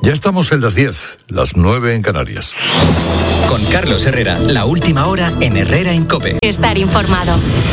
Ya estamos en las 10, las 9 en Canarias. Con Carlos Herrera, la última hora en Herrera en COPE. Estar informado.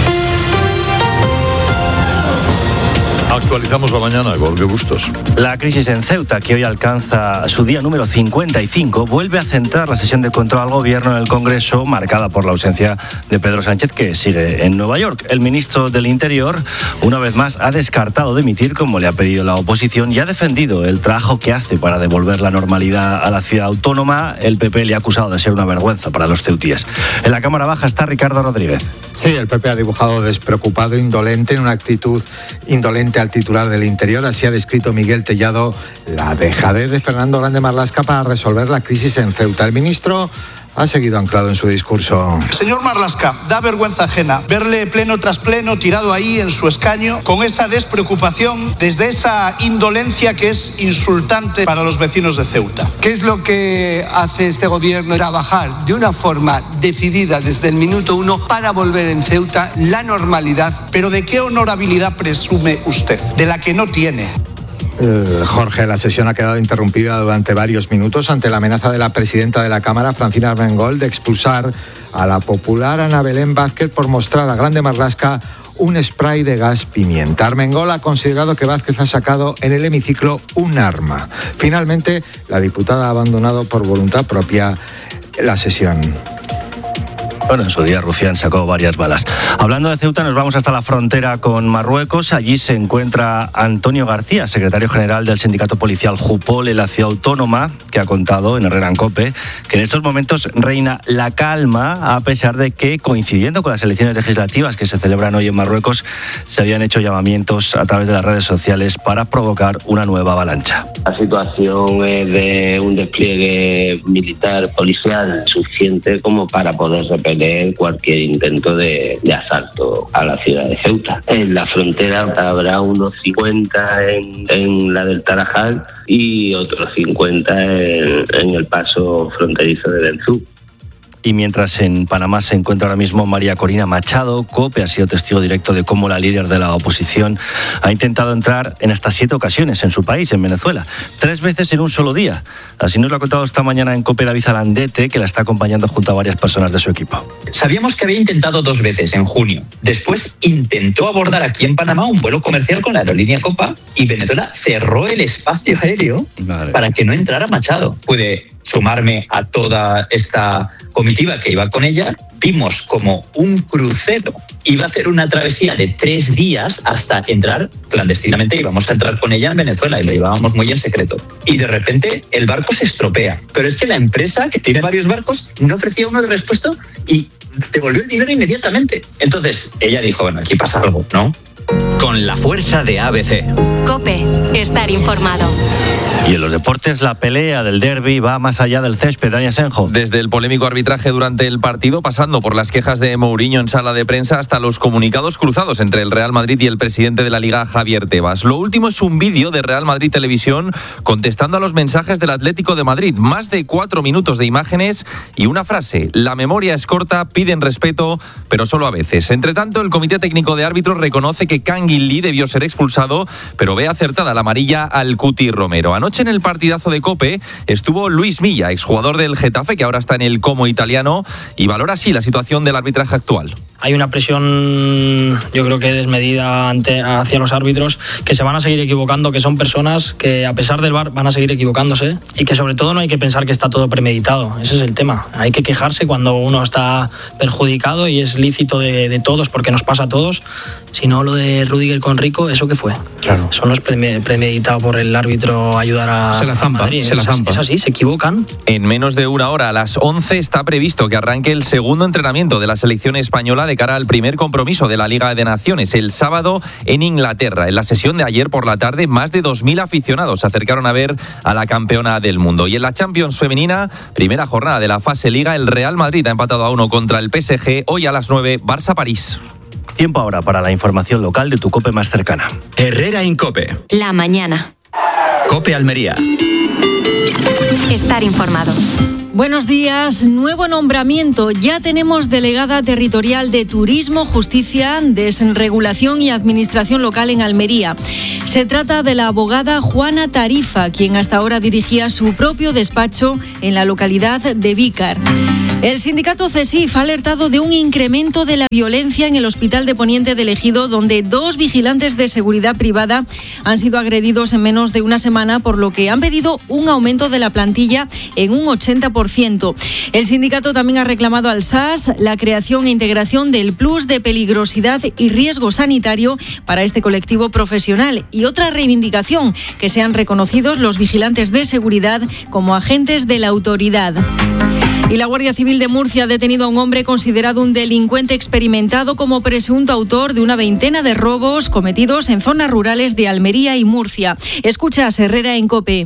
Actualizamos la mañana, Jorge Bustos. La crisis en Ceuta, que hoy alcanza su día número 55, vuelve a centrar la sesión de control al gobierno en el Congreso, marcada por la ausencia de Pedro Sánchez, que sigue en Nueva York. El ministro del Interior, una vez más, ha descartado dimitir, como le ha pedido la oposición, y ha defendido el trabajo que hace para devolver la normalidad a la ciudad autónoma. El PP le ha acusado de ser una vergüenza para los ceutíes. En la Cámara Baja está Ricardo Rodríguez. Sí, el PP ha dibujado despreocupado, indolente, en una actitud indolente al titular del Interior. Así ha descrito Miguel Tellado la dejadez de Fernando Grande Marlaska para resolver la crisis en Ceuta. El ministro ha seguido anclado en su discurso. Señor Marlaska, da vergüenza ajena verle pleno tras pleno tirado ahí en su escaño, con esa despreocupación, desde esa indolencia que es insultante para los vecinos de Ceuta. ¿Qué es lo que hace este gobierno? Trabajar de una forma decidida desde el minuto 1 para volver en Ceuta la normalidad. ¿Pero de qué honorabilidad presume usted? De la que no tiene. Jorge, la sesión ha quedado interrumpida durante varios minutos ante la amenaza de la presidenta de la Cámara, Francina Armengol, de expulsar a la popular Ana Belén Vázquez por mostrar a Grande Marlaska un spray de gas pimienta. Armengol ha considerado que Vázquez ha sacado en el hemiciclo un arma. Finalmente, la diputada ha abandonado por voluntad propia la sesión. Bueno, en su día Rufián sacó varias balas. Hablando de Ceuta, nos vamos hasta la frontera con Marruecos. Allí se encuentra Antonio García, secretario general del sindicato policial Jupol en la ciudad autónoma, que ha contado en Herrera en COPE que en estos momentos reina la calma, a pesar de que, coincidiendo con las elecciones legislativas que se celebran hoy en Marruecos, se habían hecho llamamientos a través de las redes sociales para provocar una nueva avalancha. La situación es de un despliegue militar, policial, suficiente como para poder repeler cualquier intento de asalto a la ciudad de Ceuta. En la frontera habrá unos 50 en la del Tarajal y otros 50 en el paso fronterizo de Benzú. Y mientras en Panamá se encuentra ahora mismo María Corina Machado, COPE ha sido testigo directo de cómo la líder de la oposición ha intentado entrar en hasta 7 ocasiones en su país, en Venezuela, 3 veces en un solo día. Así nos lo ha contado esta mañana en COPE David Alandete, que la está acompañando junto a varias personas de su equipo. Sabíamos que había intentado 2 veces en junio. Después intentó abordar aquí en Panamá un vuelo comercial con la aerolínea Copa y Venezuela cerró el espacio aéreo para que no entrara Machado. Pude sumarme a toda esta comitiva que iba con ella. Vimos como un crucero iba a hacer una travesía de 3 días hasta entrar clandestinamente. Íbamos a entrar con ella en Venezuela y lo llevábamos muy en secreto. Y de repente el barco se estropea. Pero es que la empresa, que tiene varios barcos, no ofrecía uno de repuesto y devolvió el dinero inmediatamente. Entonces ella dijo, bueno, aquí pasa algo, ¿no? Con la fuerza de ABC. COPE, estar informado. Y en los deportes, la pelea del derbi va más allá del césped. Dani Asenjo. Desde el polémico arbitraje durante el partido, pasando por las quejas de Mourinho en sala de prensa, hasta los comunicados cruzados entre el Real Madrid y el presidente de la Liga, Javier Tebas. Lo último es un vídeo de Real Madrid Televisión contestando a los mensajes del Atlético de Madrid. Más de 4 minutos de imágenes y una frase: la memoria es corta, piden respeto, pero solo a veces. Entre tanto, el Comité Técnico de Árbitros reconoce que Kangin Lee debió ser expulsado, pero ve acertada la amarilla al Cuti Romero. Anoche en el partidazo de COPE estuvo Luis Milla, exjugador del Getafe, que ahora está en el Como italiano, y valora así la situación del arbitraje actual. Hay una presión, yo creo que desmedida hacia los árbitros, que se van a seguir equivocando, que son personas que a pesar del VAR van a seguir equivocándose, y que sobre todo no hay que pensar que está todo premeditado. Ese es el tema. Hay que quejarse cuando uno está perjudicado, y es lícito de todos, porque nos pasa a todos. Si no, lo de Rüdiger con Rico, ¿eso qué fue? Claro. Eso no es premeditado por el árbitro ayudar a Madrid. Es así, se equivocan. En menos de una hora, a las 11, está previsto que arranque el segundo entrenamiento de la selección española de cara al primer compromiso de la Liga de Naciones, el sábado en Inglaterra. En la sesión de ayer por la tarde, más de 2.000 aficionados se acercaron a ver a la campeona del mundo. Y en la Champions femenina, primera jornada de la fase Liga, el Real Madrid ha empatado a 1 contra el PSG. Hoy a las 9, Barça-París. Tiempo ahora para la información local de tu COPE más cercana. Herrera en COPE. La mañana. COPE Almería. Estar informado. Buenos días. Nuevo nombramiento. Ya tenemos delegada territorial de Turismo, Justicia, Desregulación y Administración Local en Almería. Se trata de la abogada Juana Tarifa, quien hasta ahora dirigía su propio despacho en la localidad de Vícar. El sindicato CESIF ha alertado de un incremento de la violencia en el Hospital de Poniente del Ejido, donde 2 vigilantes de seguridad privada han sido agredidos en menos de una semana, por lo que han pedido un aumento de la plantilla en un 80%. El sindicato también ha reclamado al SAS la creación e integración del plus de peligrosidad y riesgo sanitario para este colectivo profesional, y otra reivindicación, que sean reconocidos los vigilantes de seguridad como agentes de la autoridad. Y la Guardia Civil de Murcia ha detenido a un hombre considerado un delincuente experimentado como presunto autor de una veintena de robos cometidos en zonas rurales de Almería y Murcia. Escucha a Herrera en COPE.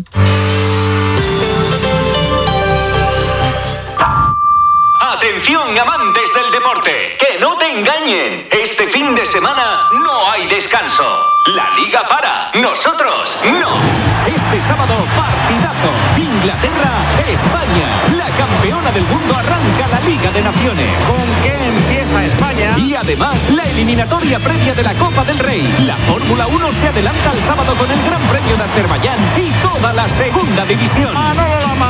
Atención, amantes del deporte, que no te engañen. Este fin de semana no hay descanso. La Liga para, nosotros no. Este sábado, partidazo. Inglaterra-España. La campeona del mundo arranca la Liga de Naciones. ¿Con qué empieza España? Y además, la eliminatoria previa de la Copa del Rey. La Fórmula 1 se adelanta al sábado con el Gran Premio de Azerbaiyán y toda la segunda división.